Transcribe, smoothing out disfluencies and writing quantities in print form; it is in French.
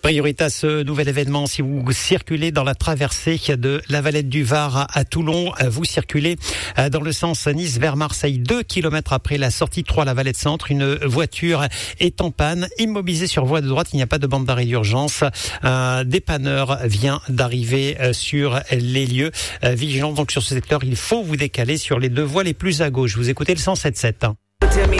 Priorité à ce nouvel événement. Si vous circulez dans la traversée de la Valette du Var à Toulon, vous circulez dans le sens Nice vers Marseille. 2 kilomètres après la sortie 3 la Valette Centre, une voiture est en panne, immobilisée sur voie de droite. Il n'y a pas de bande d'arrêt d'urgence. Un dépanneur vient d'arriver sur les lieux. Vigilant donc sur ce secteur, il faut vous décaler sur les deux voies les plus à gauche. Vous écoutez le 107.7.